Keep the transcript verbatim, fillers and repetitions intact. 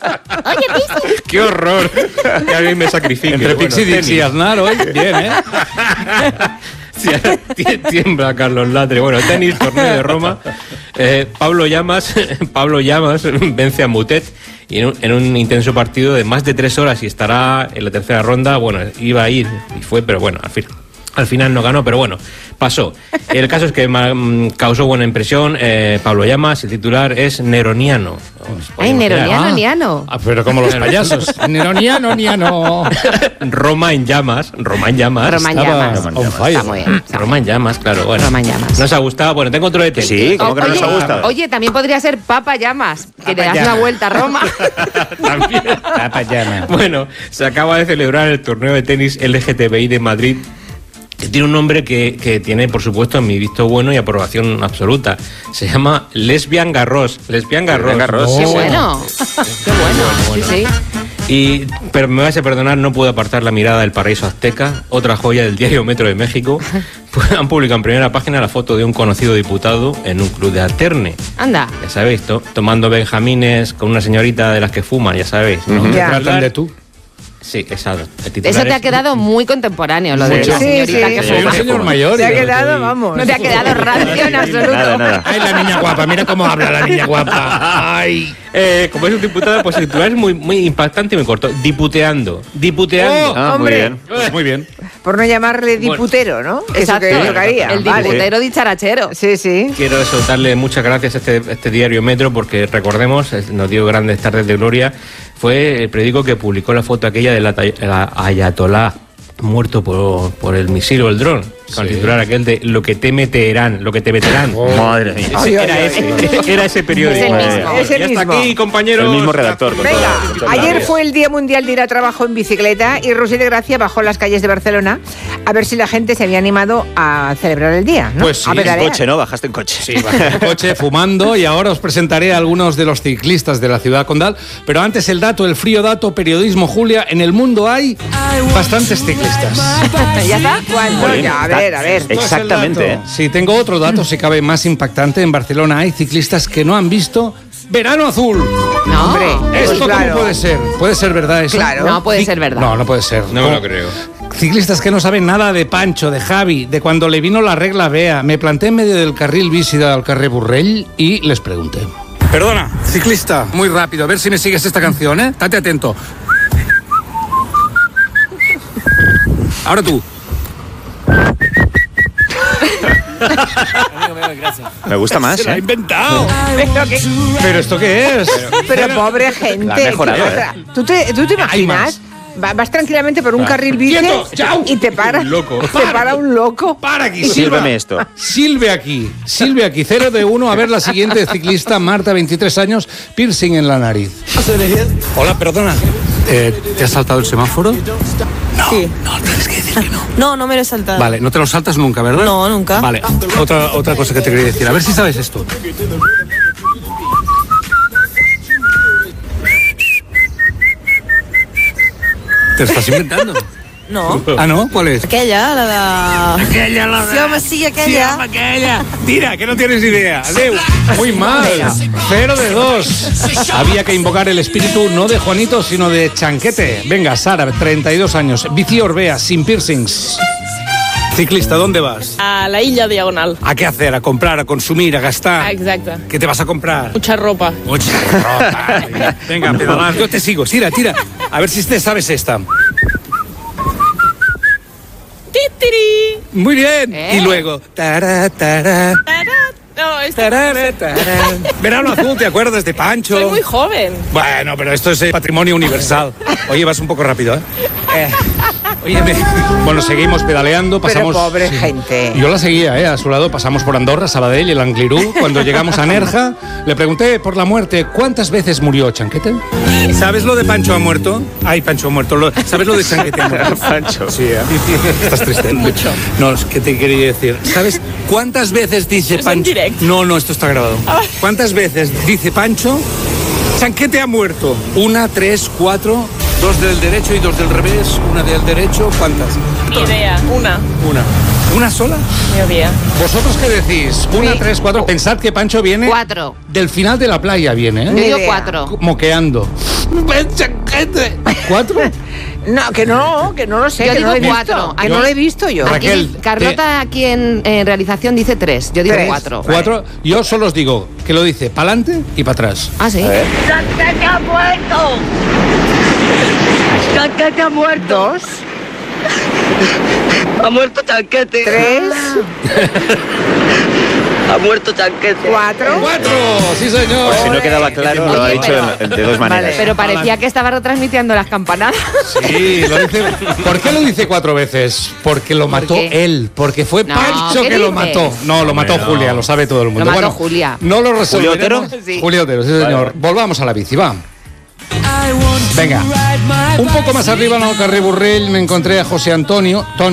Oye, Pixi. ¡Qué horror! Que alguien me sacrifique. Entre bueno, Pixi, Dixi y Aznar hoy. Bien, ¿eh? Sí, tiembla Carlos Latre. Bueno, tenis, torneo de Roma. Eh, Pablo Llamas, Pablo Llamas vence a Mutet y en un, en un intenso partido de más de tres horas y estará en la tercera ronda. Bueno, iba a ir y fue, pero bueno, al fin. Al final no ganó, pero bueno, pasó. El caso es que ma, causó buena impresión. Eh, Pablo Llamas, el titular es Neroniano. Ay, Neroniano, Ah, Niano. ah, pero como los payasos. Neroniano, Niano. Roma en llamas. Roma en llamas. Roma en Estaba llamas. on fire. Está muy bien. está Roma muy en llamas, claro. Bueno, Roma en llamas. ¿Nos ha gustado? Bueno, tengo otro de tenis. Sí, ¿cómo que no oye, nos ha gustado? Oye, también podría ser Papa Llamas, que le das Llamas. una vuelta a Roma. También. Papa llama. Bueno, se acaba de celebrar el torneo de tenis L G T B I de Madrid, que tiene un nombre que, que tiene, por supuesto, mi visto bueno y aprobación absoluta. Se llama Lesbian Garros. Lesbian Garros. Lesbian Garros. Oh. Qué bueno. Qué bueno. Sí, sí. Y, pero me vais a perdonar, no puedo apartar la mirada del paraíso azteca, otra joya del diario Metro de México. Pues han publicado en primera página la foto de un conocido diputado en un club de alterne. Anda. Ya sabéis, to- tomando benjamines con una señorita de las que fuman, ya sabéis, ¿no? Ujú. El Ya. titular- Tratan de tú. Sí, exacto. El titular Eso te ha es- quedado muy contemporáneo, lo de Mucho. la Sí, señorita sí. que Sí, Soy un fuma. sí. señor mayor. Se ha y- quedado, vamos. No te ha quedado rancio en absoluto. Nada, nada. Ay, la niña guapa, mira cómo habla la niña guapa. Ay. Eh, como es un diputado, pues el titular es muy, muy impactante y muy corto. Diputeando. Diputeando. Oh. Ah, muy Hombre. bien. Pues muy bien. Por no llamarle diputero, ¿no? Eso Exacto. que es lo que haría. El Vale. diputero dicharachero. Sí, sí. Quiero eso, darle muchas gracias a este, a este diario Metro porque recordemos, eh, nos dio grandes tardes de gloria, fue el periódico que publicó la foto aquella del ata- la ayatolá muerto por, por el misil o el dron, con el Sí. titular aquel de lo que te meterán, lo que te meterán. Madre mía. Ese- Ay, ay, era, ay, ese, era ese periódico. Es el mismo. Es el Ya está mismo. aquí, compañeros. El mismo redactor, con Venga, todo. ayer fue el Día Mundial de ir a trabajo en bicicleta y Rosy de Gracia bajó las calles de Barcelona a ver si la gente se había animado a celebrar el día, ¿no? Pues sí, a en En pedalear. coche, ¿no? Bajaste en coche. Sí, bajé en coche fumando y ahora os presentaré a algunos de los ciclistas de la ciudad condal. Pero antes el dato, el frío dato, periodismo, Julia. En el mundo hay bastantes ciclistas. ¿Ya está? ¿Cuándo? Jolín, Ya, a ver, a ver. Exactamente, ¿eh? Sí, tengo otro dato, si cabe más impactante. En Barcelona hay ciclistas que no han visto Verano Azul. No. Hombre, pues ¿Esto claro. cómo puede ser? ¿Puede ser verdad eso? Claro. No puede Cic- ser verdad. No, no puede ser. No me lo creo. Ciclistas que no saben nada de Pancho, de Javi, de cuando le vino la regla Bea. Me planté en medio del carril bici del carrer Burrell y les pregunté. Perdona, ciclista, muy rápido, a ver si me sigues esta canción, ¿eh? Estate atento. Ahora tú. Me gusta más, Se la ha ¿eh? inventado. Pero, que- ¿Pero esto qué es? pero pobre gente. La ha mejorado, ¿qué ¿eh? pasa? ¿Tú te, tú te imaginas? Va- Vas tranquilamente por un carril bici ¡Quieto! ¡Chao! y te para, Un loco. te para un loco. Para aquí, Sírveme esto. Silve aquí, Silve aquí, cero de uno. A ver la siguiente ciclista, Marta, veintitrés años, piercing en la nariz. Hola, perdona. Eh, ¿Te has saltado el semáforo? No, Sí. no, tienes que decir que no. No, no me lo he saltado. Vale, no te lo saltas nunca, ¿verdad? No, nunca. Vale, otra, otra cosa que te quería decir. A ver si sabes esto. ¿Te lo estás inventando? No. Ah, ¿no? ¿Cuál es? Aquella, la de... Aquella, la Sí, home, sí, aquella. aquella. Tira, que no tienes idea. Adeu. Muy mal. Cero de dos. Había que invocar el espíritu no de Juanito, sino de Chanquete. Venga, Sara, treinta y dos años. Bici Orbea, sin piercings. Ciclista, ¿dónde vas? A la Illa Diagonal. ¿A qué hacer? ¿A comprar? ¿A consumir? ¿A gastar? Exacto. ¿Qué te vas a comprar? Mucha ropa. Mucha ropa. Venga, pedalar. Yo te sigo. Tira, tira. A ver si te sabes esta. ¡Titiri! Muy bien. Eh. Y luego. Tará, tará, Tará. No, esto tará, tará. Verano azul, ¿te acuerdas de Pancho? soy muy joven. Bueno, pero esto es eh, patrimonio universal. Oye, vas un poco rápido, ¿eh? eh oye, me- bueno, seguimos pedaleando, Pero pasamos... pobre sí. gente. Yo la seguía, ¿eh? A su lado pasamos por Andorra, Sabadell y el Anglirú. Cuando llegamos a Nerja, le pregunté por la muerte, ¿cuántas veces murió Chanquete? ¿Sabes lo de Pancho ha muerto? Ay, Pancho ha muerto. Lo- ¿Sabes lo de Chanquete ha muerto? Pancho. Sí, ¿eh? Estás triste. Mucho. No, es que te quería decir. ¿Sabes cuántas veces dice ¿Es en Pancho? directo? No, no, esto está grabado. Ah. ¿Cuántas veces dice Pancho? Chanquete ha muerto. Una, tres, cuatro, dos del derecho y dos del revés. Una del derecho, ¿cuántas? Ni idea. Una. Una. ¿Una sola? Mediodía. ¿Vosotros qué decís? Una, Sí. tres, cuatro. Pensad que Pancho viene... Cuatro. Del final de la playa viene, Yo ¿eh? digo idea. cuatro. Moqueando. ¿Cuatro? No, que no, que no lo sé. Yo que digo no lo he cuatro. Visto, que Yo- no lo he visto yo. Aquí Raquel, dice- Carlota aquí en, en realización dice tres. Yo digo Tres. cuatro. Cuatro. Yo solo os digo que lo dice para adelante y para atrás. Ah, sí. ¡Chanquete ha muerto! ¡Chanquete ha muerto! Dos, ¡Ha muerto Chanquete! tres, ¡Ha muerto Chanquete! cuatro. ¡Cuatro! ¡Sí, señor! Por si no quedaba claro, lo ha Oye, dicho pero- de dos maneras. Vale. Pero parecía que estaba retransmitiendo las campanadas. Sí, lo dice. ¿Por qué lo dice cuatro veces? Porque lo mató qué? él, porque fue No, Pancho ¿qué que lo dices? mató. No, lo mató Hombre, no. Julia, lo sabe todo el mundo. Lo mató Bueno, Julia. No lo resolveremos. ¿Julio Otero? Sí. Julio Otero, sí, señor. Vale. Volvamos a la bici, va. Venga, un poco más arriba en el carrer Burrell me encontré a José Antonio. Tony